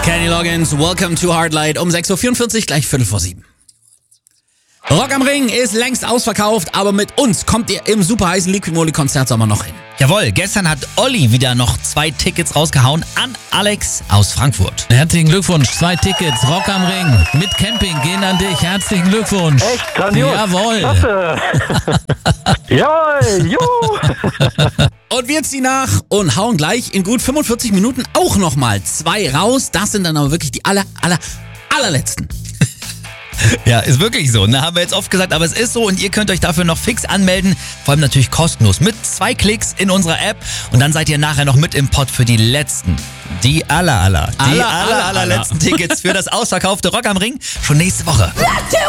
Kenny Loggins, Welcome to Hardlight um 6.44 Uhr, gleich 7:15. Rock am Ring ist längst ausverkauft, aber mit uns kommt ihr im super heißen Liquid Moly Konzertsommer noch hin. Jawohl, gestern hat Olli wieder noch 2 Tickets rausgehauen an Alex aus Frankfurt. Herzlichen Glückwunsch, 2 Tickets, Rock am Ring mit Camping gehen an dich. Herzlichen Glückwunsch. Echt grandios. Jawohl. Klasse. Jawohl, juhu. Und wir ziehen nach und hauen gleich in gut 45 Minuten auch nochmal 2 raus. Das sind dann aber wirklich die allerletzten. Ja, ist wirklich so. Ne? Haben wir jetzt oft gesagt, aber es ist so und ihr könnt euch dafür noch fix anmelden. Vor allem natürlich kostenlos. Mit 2 Klicks in unserer App und dann seid ihr nachher noch mit im Pott für die letzten. Die allerletzten Tickets für das ausverkaufte Rock am Ring. Schon nächste Woche.